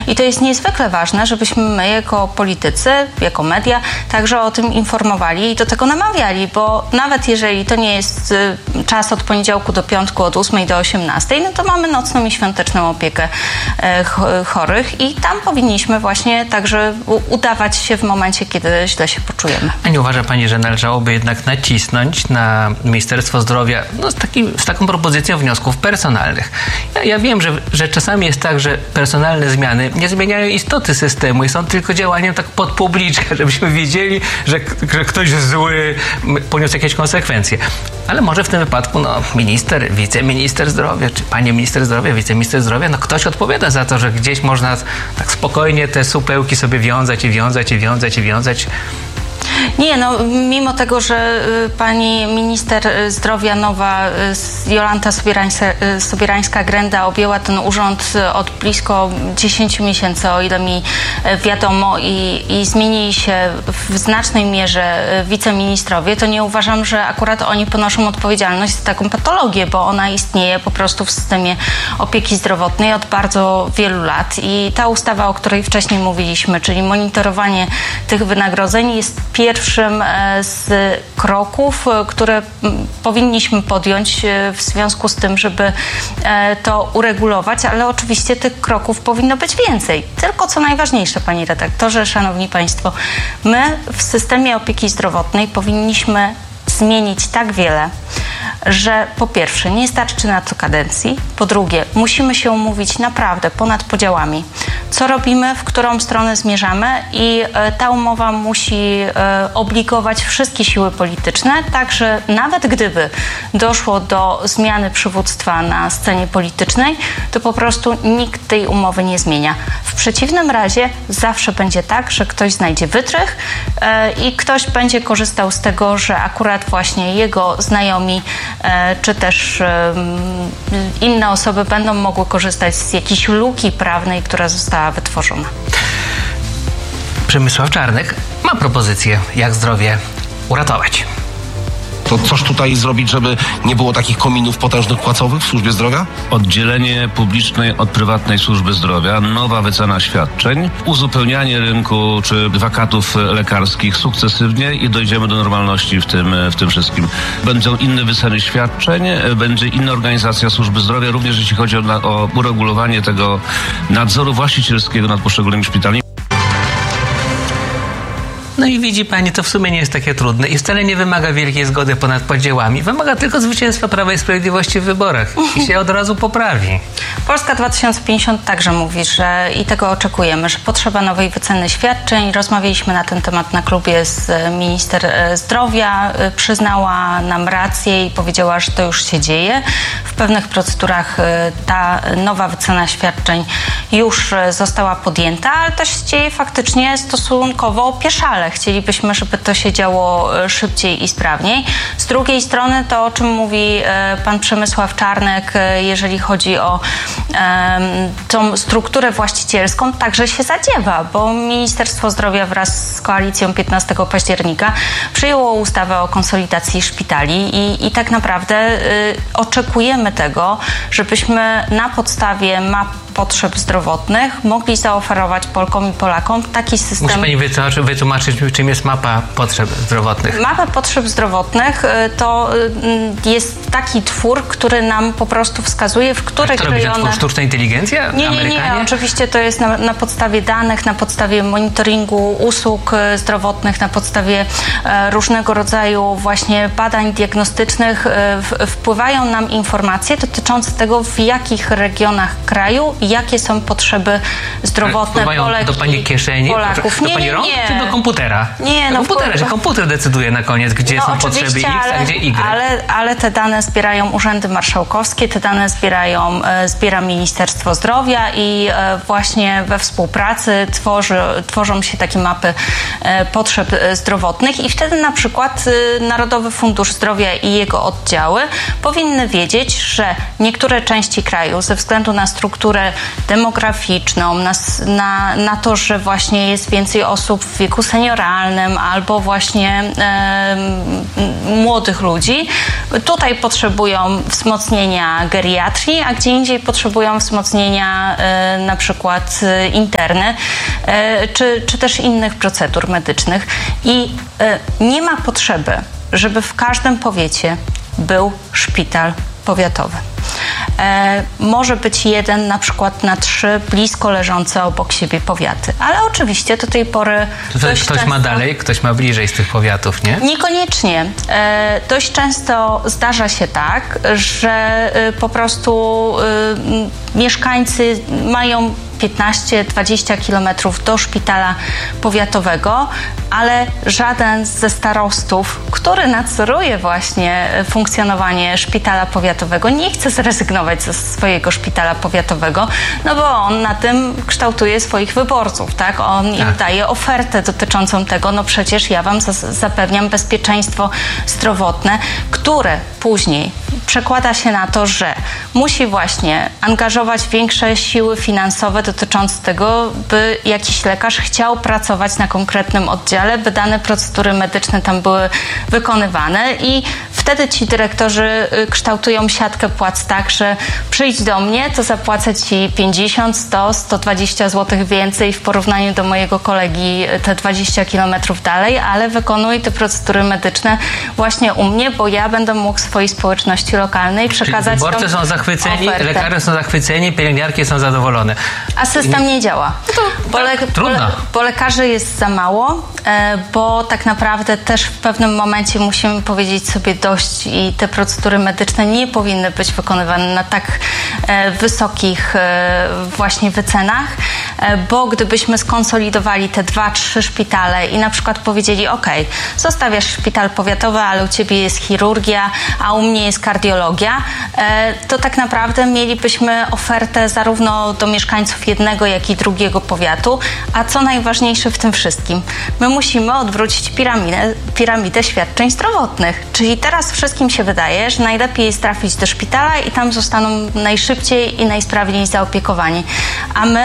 I to jest niezwykle ważne, żebyśmy my jako politycy, jako media także o tym informowali i do tego namawiali, bo nawet jeżeli to nie jest czas od poniedziałku do piątku, od 8 do 18, no to mamy nocną i świąteczną opiekę chorych i tam powinniśmy właśnie także udawać się w momencie, kiedy źle się poczujemy. A nie uważa pani, że należałoby jednak nacisnąć na Ministerstwo Zdrowia z taką propozycją wniosków personalnych? Ja wiem, że czasami jest tak, że personalne zmiany nie zmieniają istoty systemu i są tylko działaniem tak pod publiczkę, żebyśmy wiedzieli, że ktoś zły poniósł jakieś konsekwencje. Ale może w tym wypadku minister, wiceminister zdrowia, czy pani minister zdrowia, wiceminister zdrowia, ktoś odpowiada za to, że gdzieś można tak spokojnie te supełki sobie wiązać. Nie, mimo tego, że pani minister zdrowia nowa Jolanta Sobierańska-Grenda objęła ten urząd od blisko 10 miesięcy, o ile mi wiadomo, i zmienili się w znacznej mierze wiceministrowie, to nie uważam, że akurat oni ponoszą odpowiedzialność za taką patologię, bo ona istnieje po prostu w systemie opieki zdrowotnej od bardzo wielu lat i ta ustawa, o której wcześniej mówiliśmy, czyli monitorowanie tych wynagrodzeń, jest pierwszym z kroków, które powinniśmy podjąć w związku z tym, żeby to uregulować, ale oczywiście tych kroków powinno być więcej. Tylko co najważniejsze, panie redaktorze, szanowni państwo, my w systemie opieki zdrowotnej powinniśmy zmienić tak wiele, że po pierwsze nie starczy na to kadencji, po drugie musimy się umówić naprawdę ponad podziałami, co robimy, w którą stronę zmierzamy i ta umowa musi obligować wszystkie siły polityczne, także nawet gdyby doszło do zmiany przywództwa na scenie politycznej, to po prostu nikt tej umowy nie zmienia. W przeciwnym razie zawsze będzie tak, że ktoś znajdzie wytrych i ktoś będzie korzystał z tego, że akurat właśnie jego znajomi czy też inne osoby będą mogły korzystać z jakiejś luki prawnej, która została wytworzona. Przemysław Czarnek ma propozycję, jak zdrowie uratować. To coś tutaj zrobić, żeby nie było takich kominów potężnych płacowych w służbie zdrowia? Oddzielenie publicznej od prywatnej służby zdrowia, nowa wycena świadczeń, uzupełnianie rynku czy wakatów lekarskich sukcesywnie i dojdziemy do normalności w tym wszystkim. Będą inne wyceny świadczeń, będzie inna organizacja służby zdrowia, również jeśli chodzi o uregulowanie tego nadzoru właścicielskiego nad poszczególnymi szpitalami. No i widzi pani, to w sumie nie jest takie trudne i wcale nie wymaga wielkiej zgody ponad podziałami. Wymaga tylko zwycięstwa Prawa i Sprawiedliwości w wyborach i się od razu poprawi. Polska 2050 także mówi, że i tego oczekujemy, że potrzeba nowej wyceny świadczeń. Rozmawialiśmy na ten temat na klubie z minister zdrowia. Przyznała nam rację i powiedziała, że to już się dzieje. W pewnych procedurach ta nowa wycena świadczeń już została podjęta, ale to się dzieje faktycznie stosunkowo opieszale. Chcielibyśmy, żeby to się działo szybciej i sprawniej. Z drugiej strony to, o czym mówi pan Przemysław Czarnek, jeżeli chodzi o tą strukturę właścicielską, także się zadziewa, bo Ministerstwo Zdrowia wraz z koalicją 15 października przyjęło ustawę o konsolidacji szpitali i tak naprawdę oczekujemy tego, żebyśmy na podstawie map potrzeb zdrowotnych mogli zaoferować Polkom i Polakom taki system... Musi pani wytłumaczyć, czym jest mapa potrzeb zdrowotnych. Mapa potrzeb zdrowotnych to jest taki twór, który nam po prostu wskazuje, w których rejonach... Robi sztuczna inteligencja? Nie. Oczywiście to jest na podstawie danych, na podstawie monitoringu usług zdrowotnych, na podstawie różnego rodzaju właśnie badań diagnostycznych wpływają nam informacje dotyczące tego, w jakich regionach kraju jakie są potrzeby zdrowotne Polek do pani kieszeni, Polaków. Do pani rąk czy do komputera? Nie, do komputera, że komputer decyduje na koniec, gdzie są potrzeby X, a gdzie Y. Ale te dane zbierają urzędy marszałkowskie, te dane zbiera Ministerstwo Zdrowia i właśnie we współpracy tworzą się takie mapy potrzeb zdrowotnych i wtedy na przykład Narodowy Fundusz Zdrowia i jego oddziały powinny wiedzieć, że niektóre części kraju ze względu na strukturę demograficzną, na to, że właśnie jest więcej osób w wieku senioralnym albo właśnie młodych ludzi. Tutaj potrzebują wzmocnienia geriatrii, a gdzie indziej potrzebują wzmocnienia na przykład interny czy też innych procedur medycznych. I nie ma potrzeby, żeby w każdym powiecie był szpital powiatowy. Może być jeden na przykład na 3 blisko leżące obok siebie powiaty. Ale oczywiście do tej pory... Ktoś ma dalej, ktoś ma bliżej z tych powiatów, nie? Niekoniecznie. Dość często zdarza się tak, że po prostu mieszkańcy mają 15-20 kilometrów do szpitala powiatowego, ale żaden ze starostów, który nadzoruje właśnie funkcjonowanie szpitala powiatowego, nie chce zrezygnować ze swojego szpitala powiatowego, no bo on na tym kształtuje swoich wyborców, tak? On im daje ofertę dotyczącą tego, no przecież ja wam zapewniam bezpieczeństwo zdrowotne, które później przekłada się na to, że musi właśnie angażować większe siły finansowe dotyczące tego, by jakiś lekarz chciał pracować na konkretnym oddziale, by dane procedury medyczne tam były wykonywane i wtedy ci dyrektorzy kształtują siatkę płac tak, że przyjdź do mnie, to zapłacę ci 50, 100, 120 zł więcej w porównaniu do mojego kolegi te 20 kilometrów dalej, ale wykonuj te procedury medyczne właśnie u mnie, bo ja będę mógł swojej społeczności lokalnej przekazać tą wyborcy są zachwyceni, ofertę. lekarze są zachwyceni, pielęgniarki są zadowolone. A system nie działa. Trudno. Bo lekarzy jest za mało, bo tak naprawdę też w pewnym momencie musimy powiedzieć sobie dość i te procedury medyczne nie powinny być wykonywane na tak wysokich właśnie wycenach, bo gdybyśmy skonsolidowali te 2-3 szpitale i na przykład powiedzieli, ok, zostawiasz szpital powiatowy, ale u ciebie jest chirurgia, a u mnie jest kardiologia, to tak naprawdę mielibyśmy ofertę zarówno do mieszkańców jednego, jak i drugiego powiatu, a co najważniejsze w tym wszystkim, my musimy odwrócić piramidę świadczeń zdrowotnych. Czyli teraz wszystkim się wydaje, że najlepiej jest trafić do szpitala i tam zostaną najszybciej i najsprawniej zaopiekowani. A my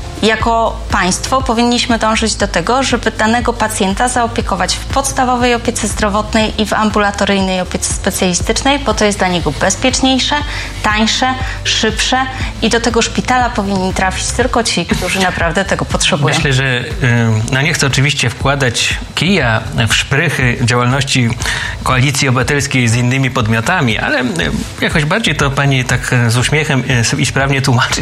jako państwo powinniśmy dążyć do tego, żeby danego pacjenta zaopiekować w podstawowej opiece zdrowotnej i w ambulatoryjnej opiece specjalistycznej, bo to jest dla niego bezpieczniejsze, tańsze, szybsze i do tego szpitala powinni trafić tylko ci, którzy naprawdę tego potrzebują. Myślę, że nie chcę oczywiście wkładać kija w szprychy działalności Koalicji Obywatelskiej z innymi podmiotami, ale jakoś bardziej to pani tak z uśmiechem i sprawnie tłumaczy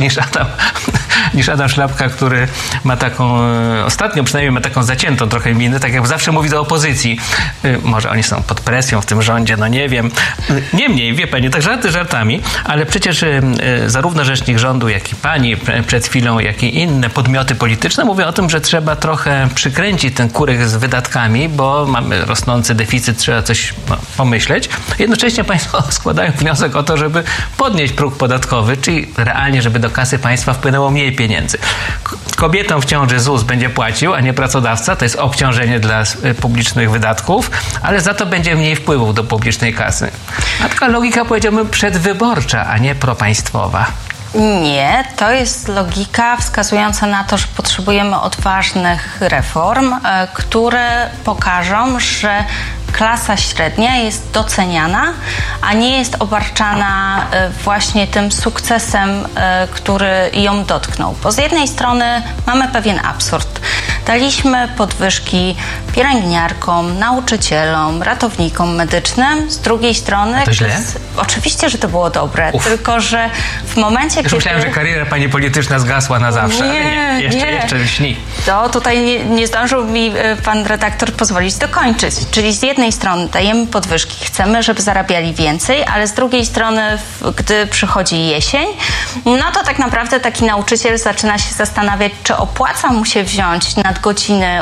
niż Adam Szlapka, który ma taką, ostatnio przynajmniej ma taką zaciętą trochę minę, tak jak zawsze mówi do opozycji. Może oni są pod presją w tym rządzie, no nie wiem. Niemniej, wie pani, tak żarty żartami, ale przecież zarówno rzecznik rządu, jak i pani przed chwilą, jak i inne podmioty polityczne mówią o tym, że trzeba trochę przykręcić ten kurek z wydatkami, bo mamy rosnący deficyt, trzeba coś pomyśleć. Jednocześnie państwo składają wniosek o to, żeby podnieść próg podatkowy, czyli realnie, żeby do kasy państwa wpłynęło mniej pieniędzy. Kobietom w ciąży ZUS będzie płacił, a nie pracodawca. To jest obciążenie dla publicznych wydatków, ale za to będzie mniej wpływów do publicznej kasy. A taka logika, powiedziałbym, przedwyborcza, a nie propaństwowa. Nie, to jest logika wskazująca na to, że potrzebujemy odważnych reform, które pokażą, że klasa średnia jest doceniana, a nie jest obarczana właśnie tym sukcesem, który ją dotknął. Bo z jednej strony mamy pewien absurd. Daliśmy podwyżki pielęgniarkom, nauczycielom, ratownikom medycznym. Z drugiej strony... To źle? Oczywiście, że to było dobre, tylko że w momencie, kiedy... Myślałem, że kariera pani polityczna zgasła na zawsze, ale jeszcze śni. To tutaj nie zdążył mi pan redaktor pozwolić dokończyć. Czyli z jednej strony dajemy podwyżki, chcemy, żeby zarabiali więcej, ale z drugiej strony, gdy przychodzi jesień, no to tak naprawdę taki nauczyciel zaczyna się zastanawiać, czy opłaca mu się wziąć nadgodziny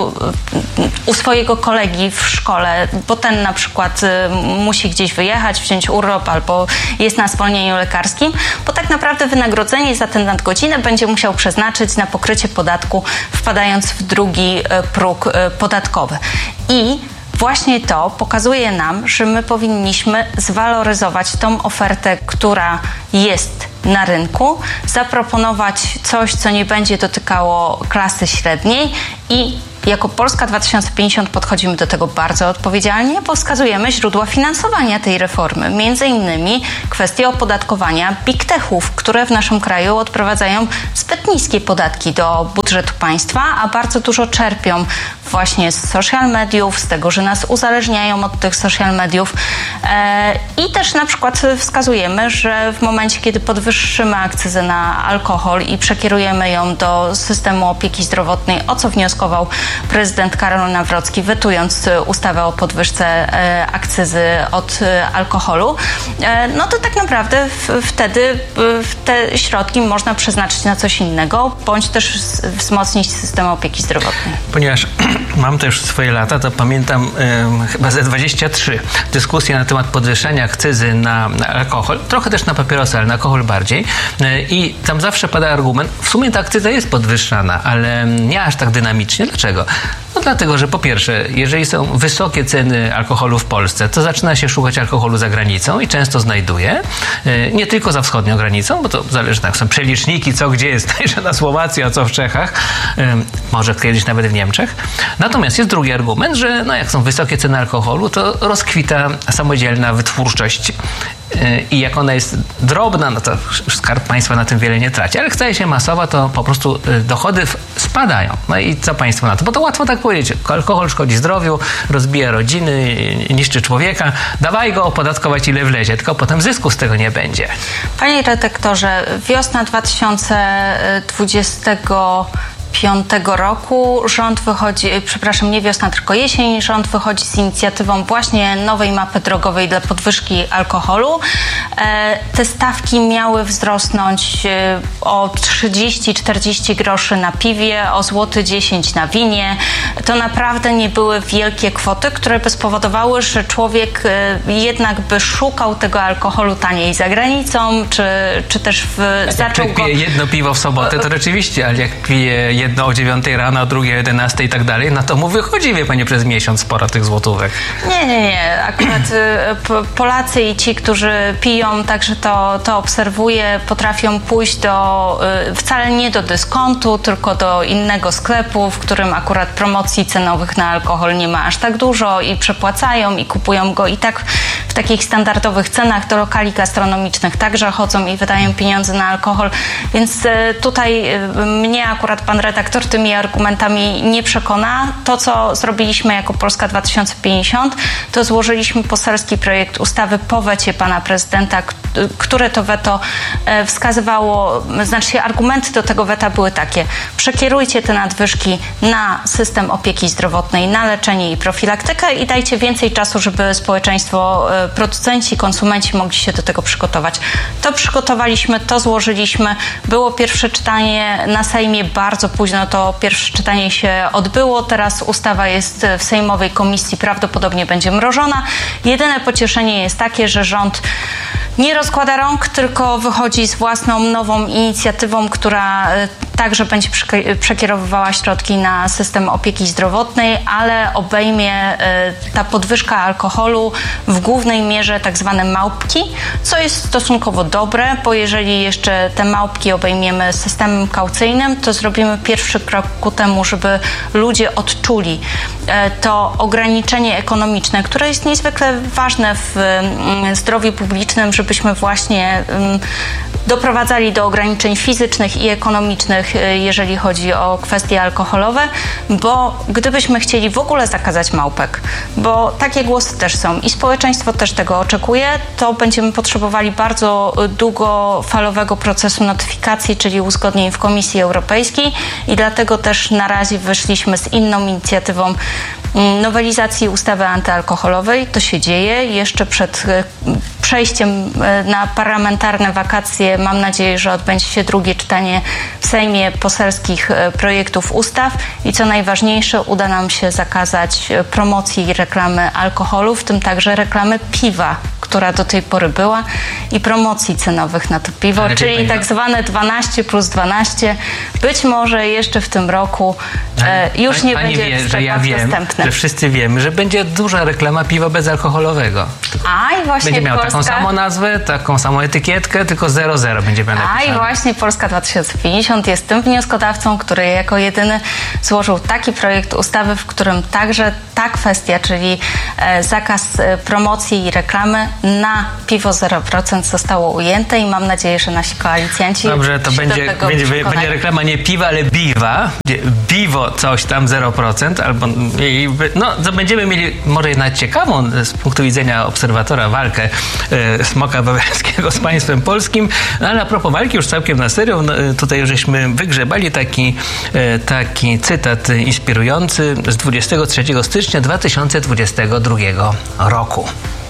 u swojego kolegi w szkole, bo ten na przykład musi gdzieś wyjechać, wziąć urlop albo jest na zwolnieniu lekarskim, bo tak naprawdę wynagrodzenie za tę nadgodzinę będzie musiał przeznaczyć na pokrycie podatku, wpadając w drugi próg podatkowy. I właśnie to pokazuje nam, że my powinniśmy zwaloryzować tą ofertę, która jest na rynku, zaproponować coś, co nie będzie dotykało klasy średniej i jako Polska 2050 podchodzimy do tego bardzo odpowiedzialnie, bo wskazujemy źródła finansowania tej reformy. Między innymi kwestie opodatkowania big techów, które w naszym kraju odprowadzają zbyt niskie podatki do budżetu państwa, a bardzo dużo czerpią właśnie z social mediów, z tego, że nas uzależniają od tych social mediów. I też na przykład wskazujemy, że w momencie, kiedy podwyższymy akcyzę na alkohol i przekierujemy ją do systemu opieki zdrowotnej, o co wnioskował prezydent Karol Nawrocki, wetując ustawę o podwyżce akcyzy od alkoholu, no to tak naprawdę wtedy te środki można przeznaczyć na coś innego, bądź też wzmocnić system opieki zdrowotnej. Ponieważ mam też swoje lata, to pamiętam chyba ze 23 dyskusje na temat podwyższenia akcyzy na alkohol, trochę też na papierosy, ale na alkohol bardziej. I tam zawsze pada argument, w sumie ta akcyza jest podwyższana, ale nie aż tak dynamicznie. Dlaczego? No dlatego, że po pierwsze, jeżeli są wysokie ceny alkoholu w Polsce, to zaczyna się szukać alkoholu za granicą i często znajduje. Nie tylko za wschodnią granicą, bo to zależy, jak są przeliczniki, co gdzie jest tańsze na Słowacji, a co w Czechach. Może kiedyś nawet w Niemczech. Natomiast jest drugi argument, że no jak są wysokie ceny alkoholu, to rozkwita samodzielna wytwórczość. I jak ona jest drobna, no to Skarb Państwa na tym wiele nie traci. Ale jak staje się masowa, to po prostu dochody spadają. No i co państwo na to? Bo to łatwo tak powiedzieć. Alkohol szkodzi zdrowiu, rozbija rodziny, niszczy człowieka. Dawaj go opodatkować ile wlezie, tylko potem zysku z tego nie będzie. Panie redaktorze, wiosna 2025 roku rząd wychodzi, nie wiosna, tylko jesień, rząd wychodzi z inicjatywą właśnie nowej mapy drogowej dla podwyżki alkoholu. Te stawki miały wzrosnąć o 30-40 groszy na piwie, o złoty 10 na winie. To naprawdę nie były wielkie kwoty, które by spowodowały, że człowiek jednak by szukał tego alkoholu taniej za granicą, czy też zaczął go... Jak pije jedno piwo w sobotę, to rzeczywiście, ale jak pije jedno o 9 rano, a drugie o 11 i tak dalej, no to mu wychodzi, wie pani, przez miesiąc sporo tych złotówek. Nie. Akurat Polacy i ci, którzy piją, także to obserwuję, potrafią pójść wcale nie do dyskontu, tylko do innego sklepu, w którym akurat promocji cenowych na alkohol nie ma aż tak dużo i przepłacają i kupują go i tak w takich standardowych cenach. Do lokali gastronomicznych także chodzą i wydają pieniądze na alkohol, więc tutaj mnie akurat pan redaktor tymi argumentami nie przekona. To, co zrobiliśmy jako Polska 2050, to złożyliśmy poselski projekt ustawy po wecie pana prezydenta, które to weto wskazywało, argumenty do tego weta były takie: przekierujcie te nadwyżki na system opieki zdrowotnej, na leczenie i profilaktykę i dajcie więcej czasu, żeby społeczeństwo, producenci, konsumenci mogli się do tego przygotować. To przygotowaliśmy, to złożyliśmy. Było pierwsze czytanie na Sejmie, bardzo późno to pierwsze czytanie się odbyło. Teraz ustawa jest w sejmowej komisji, prawdopodobnie będzie mrożona. Jedyne pocieszenie jest takie, że rząd nie rozkłada rąk, tylko wychodzi z własną nową inicjatywą, która także będzie przekierowywała środki na system opieki zdrowotnej, ale obejmie ta podwyżka alkoholu w głównej mierze tak zwane małpki, co jest stosunkowo dobre, bo jeżeli jeszcze te małpki obejmiemy systemem kaucyjnym, to zrobimy pierwszy krok ku temu, żeby ludzie odczuli to ograniczenie ekonomiczne, które jest niezwykle ważne w zdrowiu publicznym, żebyśmy właśnie doprowadzali do ograniczeń fizycznych i ekonomicznych, jeżeli chodzi o kwestie alkoholowe, bo gdybyśmy chcieli w ogóle zakazać małpek, bo takie głosy też są i społeczeństwo też tego oczekuje, to będziemy potrzebowali bardzo długofalowego procesu notyfikacji, czyli uzgodnień w Komisji Europejskiej i dlatego też na razie wyszliśmy z inną inicjatywą nowelizacji ustawy antyalkoholowej. To się dzieje jeszcze przed przejściem na parlamentarne wakacje. Mam nadzieję, że odbędzie się drugie czytanie w Sejmie poselskich projektów ustaw i co najważniejsze, uda nam się zakazać promocji i reklamy alkoholu, w tym także reklamy piwa, która do tej pory była i promocji cenowych na to piwo, czyli tak zwane 12+12. Być może jeszcze w tym roku już nie będzie w sklepach dostępne. Że wszyscy wiemy, że będzie duża reklama piwa bezalkoholowego. I właśnie będzie miał taką samą nazwę, taką samą etykietkę, tylko 00 będzie miał napisane. I właśnie Polska 2050 jest tym wnioskodawcą, który jako jedyny złożył taki projekt ustawy, w którym także ta kwestia, czyli zakaz promocji i reklamy na piwo 0% zostało ujęte i mam nadzieję, że nasi koalicjanci dobrze, to będzie reklama nie piwa, ale biwa. Biwo coś tam 0%, albo to będziemy mieli może jednak ciekawą z punktu widzenia obserwatora walkę Smoka Wawelskiego z państwem polskim, ale a propos walki już całkiem na serio, tutaj żeśmy wygrzebali taki cytat inspirujący z 23 stycznia 2022 roku.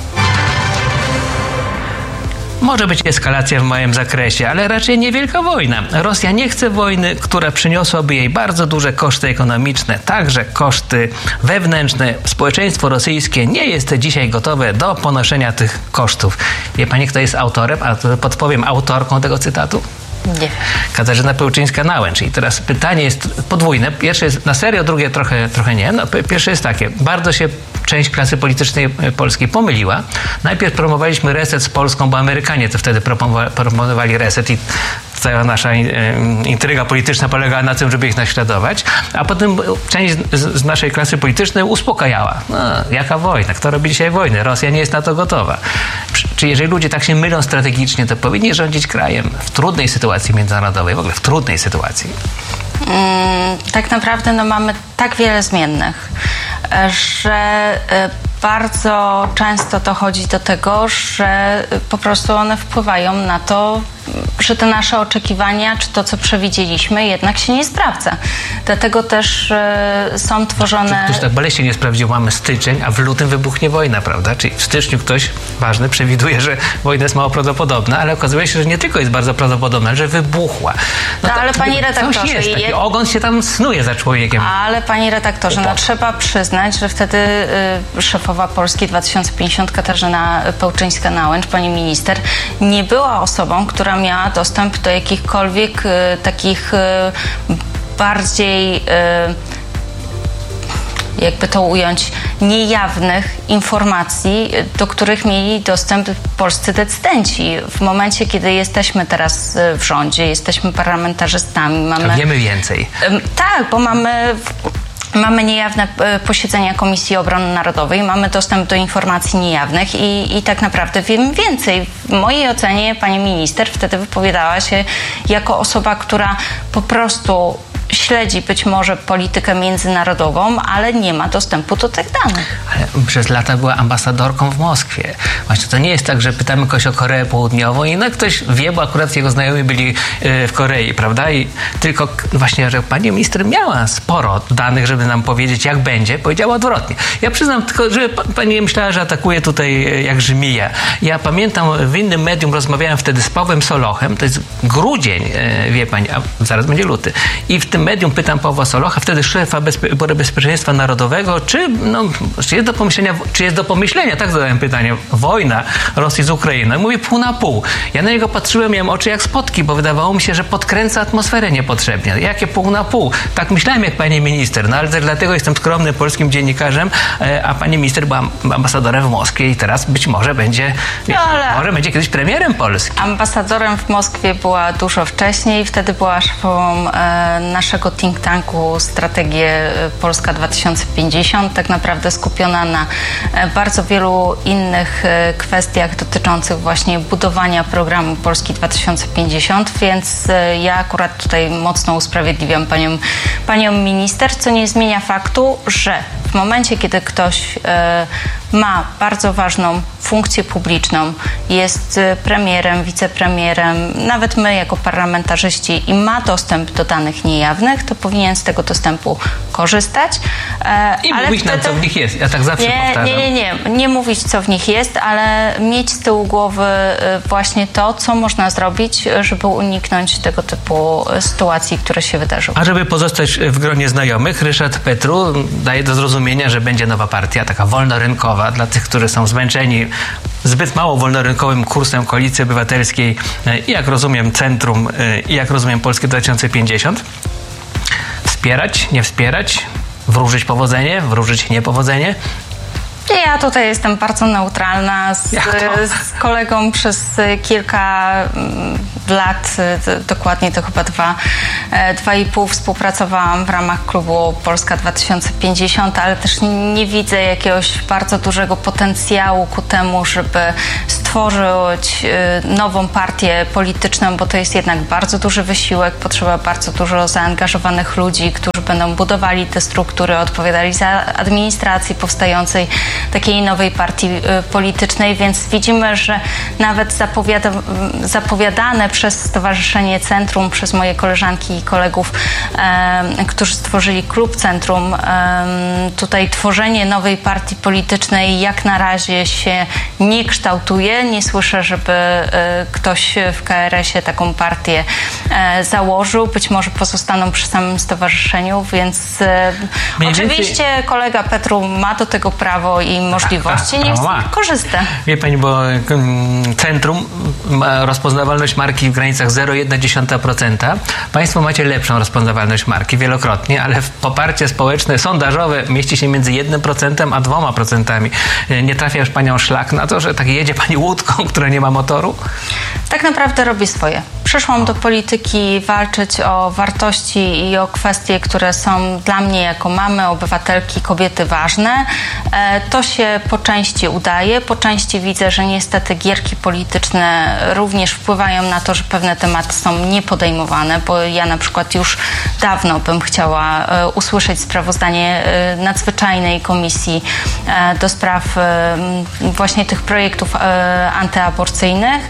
Może być eskalacja w małym zakresie, ale raczej niewielka wojna. Rosja nie chce wojny, która przyniosłaby jej bardzo duże koszty ekonomiczne, także koszty wewnętrzne. Społeczeństwo rosyjskie nie jest dzisiaj gotowe do ponoszenia tych kosztów. Wie pani, kto jest autorem, a to podpowiem autorką tego cytatu? Nie. Katarzyna Pełczyńska-Nałęcz. I teraz pytanie jest podwójne. Pierwsze jest na serio, drugie trochę nie. Pierwsze jest takie. Bardzo się część klasy politycznej polskiej pomyliła. Najpierw promowaliśmy reset z Polską, bo Amerykanie to wtedy promowali reset i cała nasza intryga polityczna polegała na tym, żeby ich naśladować, a potem część z naszej klasy politycznej uspokajała. Jaka wojna? Kto robi dzisiaj wojnę? Rosja nie jest na to gotowa. Czy jeżeli ludzie tak się mylą strategicznie, to powinni rządzić krajem w trudnej sytuacji międzynarodowej, w ogóle w trudnej sytuacji? Tak naprawdę mamy tak wiele zmiennych, że bardzo często dochodzi do tego, że po prostu one wpływają na to, że te nasze oczekiwania, czy to, co przewidzieliśmy, jednak się nie sprawdza. Dlatego też są tworzone... Ktoś tak boleśnie nie sprawdził, mamy styczeń, a w lutym wybuchnie wojna, prawda? Czyli w styczniu ktoś ważny przewiduje, że wojna jest mało prawdopodobna, ale okazuje się, że nie tylko jest bardzo prawdopodobna, ale że wybuchła. Ale pani redaktorze... Coś jest, taki ogon się tam snuje za człowiekiem. Ale pani redaktorze, trzeba przyznać, że wtedy szefowa Polski 2050 Katarzyna Pełczyńska-Nałęcz, pani minister, nie była osobą, która miała dostęp do jakichkolwiek takich bardziej, jakby to ująć, niejawnych informacji, do których mieli dostęp polscy decydenci. W momencie, kiedy jesteśmy teraz w rządzie, jesteśmy parlamentarzystami, to wiemy więcej. Tak, bo mamy niejawne posiedzenia Komisji Obrony Narodowej, mamy dostęp do informacji niejawnych i tak naprawdę wiemy więcej. W mojej ocenie pani minister wtedy wypowiadała się jako osoba, która po prostu śledzi być może politykę międzynarodową, ale nie ma dostępu do tych danych. Ale przez lata była ambasadorką w Moskwie. Właśnie to nie jest tak, że pytamy kogoś o Koreę Południową i ktoś wie, bo akurat jego znajomi byli w Korei, prawda? I tylko właśnie, że pani minister miała sporo danych, żeby nam powiedzieć, jak będzie, powiedziała odwrotnie. Ja przyznam tylko, że pani myślała, że atakuje tutaj jak żmija. Ja pamiętam, w innym medium rozmawiałem wtedy z Pawłem Solochem, to jest grudzień, wie pani, a zaraz będzie luty. I w tym medium pytam Pawła Solocha, wtedy szefa Bezpieczeństwa Narodowego, czy jest do pomyślenia, tak zadałem pytanie, wojna Rosji z Ukrainą. Mówi pół na pół. Ja na niego patrzyłem, miałem oczy jak spotki, bo wydawało mi się, że podkręca atmosferę niepotrzebnie. Jakie pół na pół? Tak myślałem jak pani minister, ale też dlatego jestem skromnym polskim dziennikarzem, a pani minister była ambasadorem w Moskwie i teraz być może będzie, może będzie kiedyś premierem Polski. Ambasadorem w Moskwie była dużo wcześniej, wtedy była szefową naszego think tanku Strategię Polska 2050, tak naprawdę skupiona na bardzo wielu innych kwestiach dotyczących właśnie budowania programu Polski 2050, więc ja akurat tutaj mocno usprawiedliwiam panią minister, co nie zmienia faktu, że w momencie, kiedy ktoś ma bardzo ważną funkcję publiczną, jest premierem, wicepremierem, nawet my jako parlamentarzyści i ma dostęp do danych niejawnych, to powinien z tego dostępu korzystać. I mówić nam, co w nich jest. Ja tak zawsze powtarzam. Nie mówić, co w nich jest, ale mieć z tyłu głowy właśnie to, co można zrobić, żeby uniknąć tego typu sytuacji, które się wydarzyły. A żeby pozostać w gronie znajomych, Ryszard Petru daje do zrozumienia, że będzie nowa partia, taka wolnorynkowa, dla tych, którzy są zmęczeni zbyt mało wolnorynkowym kursem Koalicji Obywatelskiej i jak rozumiem Centrum i jak rozumiem Polskie 2050. Wspierać, nie wspierać, wróżyć powodzenie, wróżyć niepowodzenie. Ja tutaj jestem bardzo neutralna. Z kolegą przez kilka lat, dokładnie to chyba 2,5 współpracowałam w ramach klubu Polska 2050, ale też nie widzę jakiegoś bardzo dużego potencjału ku temu, żeby stworzyć nową partię polityczną, bo to jest jednak bardzo duży wysiłek, potrzeba bardzo dużo zaangażowanych ludzi, którzy będą budowali te struktury, odpowiadali za administrację powstającej takiej nowej partii politycznej, więc widzimy, że nawet zapowiadane przez Stowarzyszenie Centrum, przez moje koleżanki i kolegów, którzy stworzyli klub Centrum, tutaj tworzenie nowej partii politycznej jak na razie się nie kształtuje. Nie słyszę, żeby ktoś w KRS-ie taką partię założył. Być może pozostaną przy samym stowarzyszeniu, więc oczywiście kolega Petru ma do tego prawo i możliwości, niech korzysta. Wie pani, bo Centrum ma rozpoznawalność marki w granicach 0,1%. Państwo macie lepszą rozpoznawalność marki wielokrotnie, ale poparcie społeczne, sondażowe mieści się między 1% a 2%. Nie trafia już panią szlak na to, że tak jedzie pani łódką, która nie ma motoru? Tak naprawdę robię swoje. Przyszłam do polityki walczyć o wartości i o kwestie, które są dla mnie jako mamy, obywatelki, kobiety ważne. To się po części udaje, po części widzę, że niestety gierki polityczne również wpływają na to, że pewne tematy są niepodejmowane, bo ja na przykład już dawno bym chciała usłyszeć sprawozdanie nadzwyczajnej komisji do spraw właśnie tych projektów antyaborcyjnych.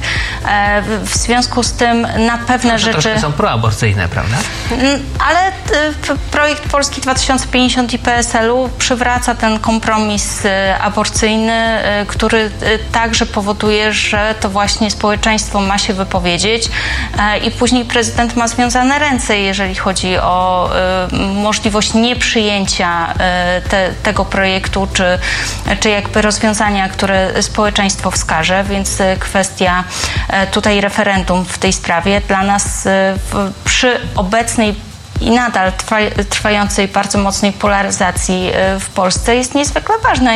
W związku z tym na pewne rzeczy... Troszkę są proaborcyjne, prawda? Ale projekt Polski 2050 i PSL-u przywraca ten kompromis aborcyjny, który także powoduje, że to właśnie społeczeństwo ma się wypowiedzieć i później prezydent ma związane ręce, jeżeli chodzi o możliwość nieprzyjęcia tego projektu, czy jakby rozwiązania, które społeczeństwo wskaże, więc kwestia tutaj referendum w tej sprawie dla nas przy obecnej i nadal trwającej bardzo mocnej polaryzacji w Polsce jest niezwykle ważna,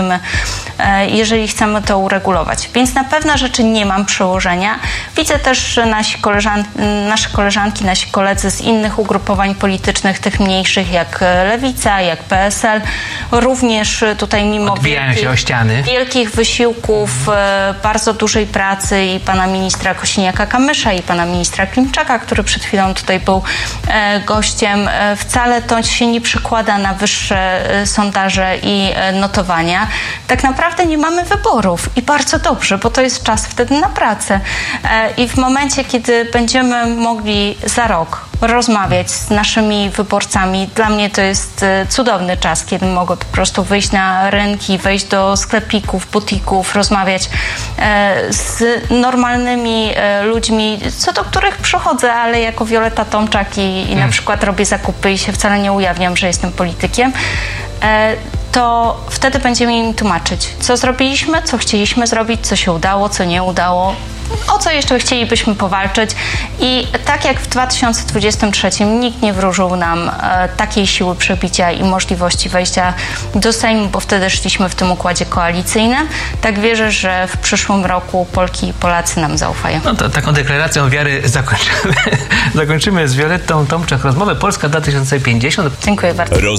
jeżeli chcemy to uregulować. Więc na pewne rzeczy nie mam przełożenia. Widzę też, że nasze koleżanki, nasi koledzy z innych ugrupowań politycznych, tych mniejszych jak Lewica, jak PSL, również tutaj mimo wielkich wysiłków, bardzo dużej pracy i pana ministra Kosiniaka-Kamysza i pana ministra Klimczaka, który przed chwilą tutaj był gościem, wcale to się nie przekłada na wyższe sondaże i notowania. Tak naprawdę nie mamy wyborów i bardzo dobrze, bo to jest czas wtedy na pracę. I w momencie, kiedy będziemy mogli za rok rozmawiać z naszymi wyborcami, dla mnie to jest cudowny czas, kiedy mogę po prostu wyjść na rynki, wejść do sklepików, butików, rozmawiać z normalnymi ludźmi, co do których przychodzę, ale jako Wioletta Tomczak i na przykład robię zakupy i się wcale nie ujawniam, że jestem politykiem, to wtedy będziemy im tłumaczyć, co zrobiliśmy, co chcieliśmy zrobić, co się udało, co nie udało, o co jeszcze chcielibyśmy powalczyć. I tak jak w 2023 nikt nie wróżył nam takiej siły przebicia i możliwości wejścia do Sejmu, bo wtedy szliśmy w tym układzie koalicyjnym, tak wierzę, że w przyszłym roku Polki i Polacy nam zaufają. No to taką deklaracją wiary zakończymy z Violettą Tomczak rozmowę Polska 2050. Dziękuję bardzo.